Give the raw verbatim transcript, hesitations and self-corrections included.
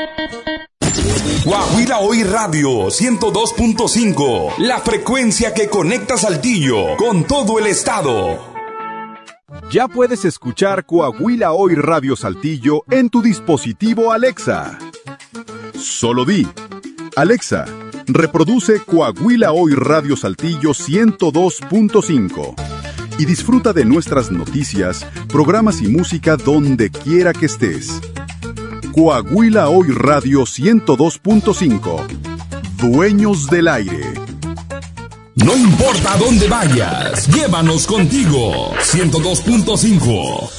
Coahuila Hoy Radio ciento dos punto cinco, la frecuencia que conecta Saltillo con todo el estado. Ya puedes escuchar Coahuila Hoy Radio Saltillo en tu dispositivo Alexa. Solo di: Alexa, reproduce Coahuila Hoy Radio Saltillo ciento dos punto cinco y disfruta de nuestras noticias, programas y música donde quiera que estés. Coahuila Hoy Radio ciento dos punto cinco. Dueños del aire. No importa dónde vayas, llévanos contigo. ciento dos punto cinco.